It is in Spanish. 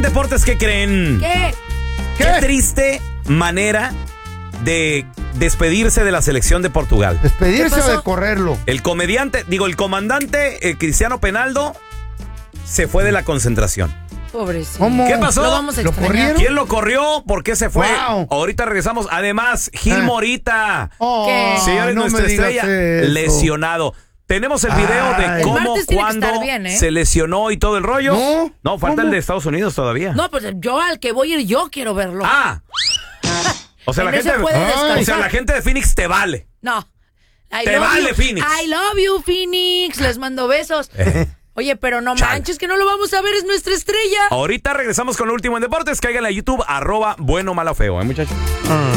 deportes, ¿qué creen? ¿Qué? Qué triste manera de despedirse de la selección de Portugal. ¿Despedirse o de correrlo? El comandante Cristiano Penaldo se fue de la concentración. Pobrecito. ¿Cómo? ¿Qué pasó? Lo vamos a ¿Lo extrañar. corrieron? ¿Quién lo corrió? ¿Por qué se fue? Wow. Ahorita regresamos. Además, Gil Morita. ¿Qué? Señores, no nuestra me digas estrella eso. lesionado. Tenemos el video de Ay. cómo, El martes tiene que cuándo estar bien, ¿eh? se lesionó y todo el rollo. No, falta ¿cómo? el de Estados Unidos todavía. No, pues yo al que voy a ir, yo quiero verlo. Ah. O sea, En la ese gente, puede descansar. o sea, la gente de Phoenix te vale. No. Te vale, Phoenix. I love you, Phoenix. Les mando besos. Oye, pero no Chale. manches, que no lo vamos a ver, es nuestra estrella. Ahorita regresamos con lo último en deportes. Cáiganle a YouTube, @bueno malo feo, muchachos.